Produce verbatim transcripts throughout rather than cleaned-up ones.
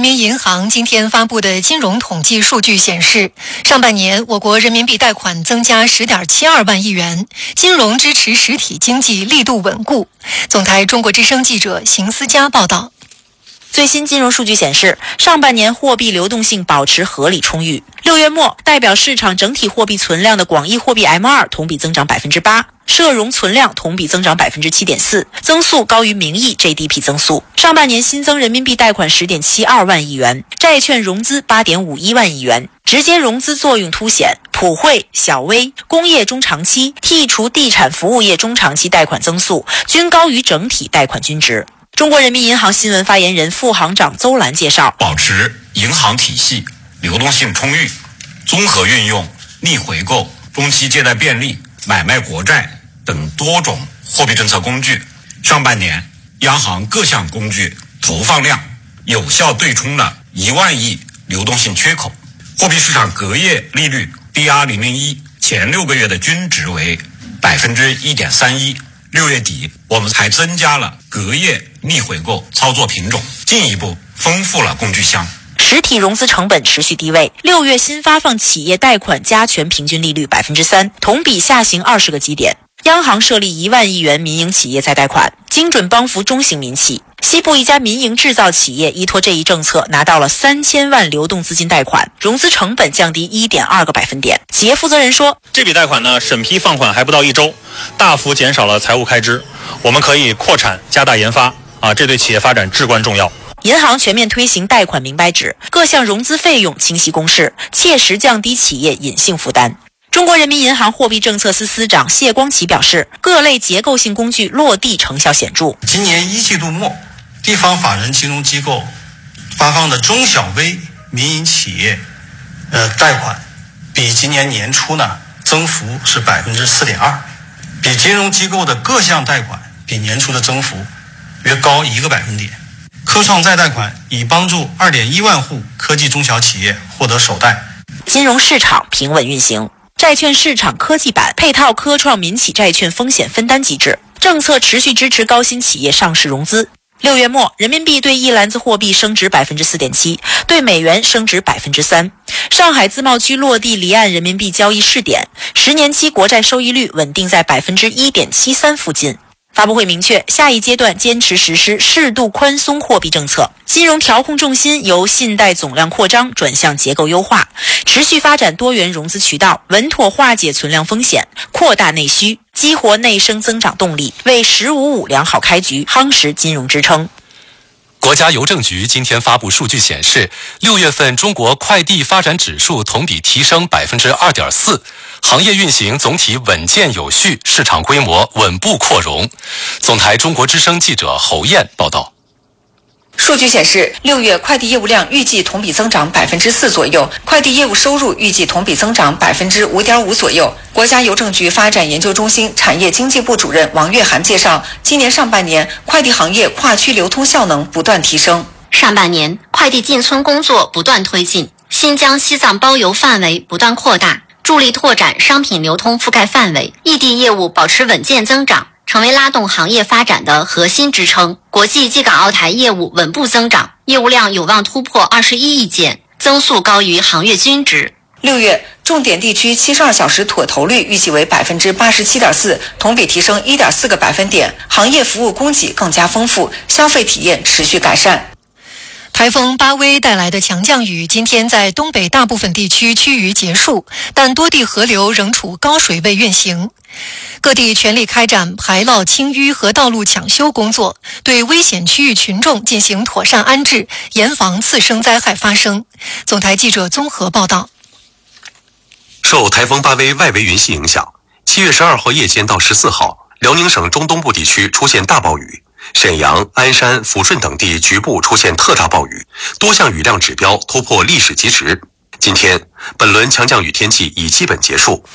民银行今天发布的金融统计数据显示，上半年我国人民币贷款增加 十点七二万亿元，金融支持实体经济力度稳固。总台中国之声记者邢思佳报道。 最新金融数据显示，上半年货币流动性保持合理充裕。六月末，代表市场整体货币存量的广义货币 M 二 同比增长 百分之八， 社融存量同比增长 百分之七点四， 增速高于名义 G D P 增速。上半年新增人民币贷款 十点七二万亿元，债券融资 八点五一万亿元，直接融资作用凸显，普惠、小微、工业中长期剔除地产服务业中长期贷款增速均高于整体贷款均值。中国人民银行新闻发言人副行长邹兰介绍， 保持银行体系流动性充裕，综合运用逆回购、中期借贷便利、买卖国债等多种货币政策工具。上半年央行各项工具投放量有效对冲了一万亿流动性缺口，货币市场隔夜利率 D R 零零一 前六个月的均值为 百分之一点三一。六月底我们还增加了隔夜逆回购操作品种，进一步丰富了工具箱。 实体融资成本持续低位，六月新发放企业贷款加权平均利率 百分之三， 同比下行二十个基点。央行设立一万亿元民营企业再贷款，精准帮扶中型民企。西部一家民营制造企业依托这一政策拿到了三千万流动资金贷款，融资成本降低 一点二个百分点。企业负责人说， 这笔贷款呢，审批放款还不到一周，大幅减少了财务开支，我们可以扩产加大研发啊，这对企业发展至关重要。 银行全面推行贷款明白纸，各项融资费用清晰公示，切实降低企业隐性负担。中国人民银行货币政策司司长谢光奇表示，各类结构性工具落地成效显著。 今年一季度末，地方法人金融机构发放的中小微民营企业呃贷款，比今年年初呢增幅是 百分之四点二， 比金融机构的各项贷款比年初的增幅约高一个百分点。科创再贷款已帮助 二点一万户科技中小企业获得首贷。 金融市场平稳运行。债券市场科技版配套科创民企债券风险分担机制，政策持续支持高新企业上市融资。六月末，人民币对一篮子货币升值 百分之四点七， 对美元升值 百分之三。上海自贸区落地离岸人民币交易试点，十年期国债收益率稳定在 百分之一点七三 附近。发布会明确，下一阶段坚持实施适度宽松货币政策，金融调控重心由信贷总量扩张转向结构优化，持续发展多元融资渠道，稳妥化解存量风险，扩大内需，激活内生增长动力，为“十五五”良好开局夯实金融支撑。 国家邮政局今天发布数据显示，六月份中国快递发展指数同比提升 百分之二点四， 行业运行总体稳健有序，市场规模稳步扩容。总台中国之声记者侯燕报道。 数据显示，六月快递业务量预计同比增长 百分之四 左右，快递业务收入预计同比增长 百分之五点五 左右。国家邮政局发展研究中心产业经济部主任王月涵介绍，今年上半年快递行业跨区流通效能不断提升。 上半年快递进村工作不断推进，新疆、西藏包邮范围不断扩大，助力拓展商品流通覆盖范围，异地业务保持稳健增长，成为拉动行业发展的核心支撑。国际暨港澳台业务稳步增长，业务量有望突破二十一亿件，增速高于行业均值。 六月，重点地区七十二小时妥投率预计为 百分之八十七点四， 同比提升 一点四个百分点，行业服务供给更加丰富，消费体验持续改善。 台风巴威带来的强降雨今天在东北大部分地区趋于结束，但多地河流仍处高水位运行。各地全力开展排涝清淤和道路抢修工作，对危险区域群众进行妥善安置，严防次生灾害发生。总台记者综合报道。 受台风巴威外围云系影响，七月十二号夜间到十四号，辽宁省中东部地区出现大暴雨，沈阳、鞍山、抚顺等地局部出现特大暴雨，多项雨量指标突破历史极值。今天，本轮强降雨天气已基本结束。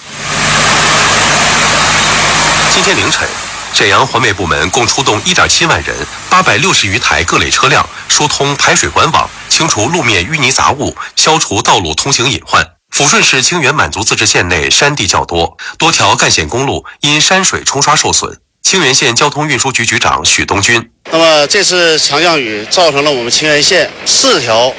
今天凌晨，沈阳环卫部门共出动 一点七万人、八百六十余台各类车辆，疏通排水管网，清除路面淤泥杂物，消除道路通行隐患。抚顺市清远满族自治县内山地较多，多条干线公路因山水冲刷受损。清源县交通运输局局长许东军： 那么这次强降雨造成了我们清源县四条